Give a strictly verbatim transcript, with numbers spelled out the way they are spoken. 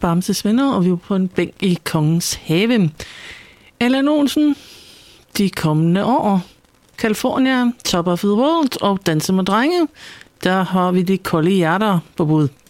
Bamses Venner, og vi var på en bænk i Kongens Have. Allan Olsen, De kommende år, California, Top of the World og Danse med drenge. Der har vi de kolde hjerter på bud.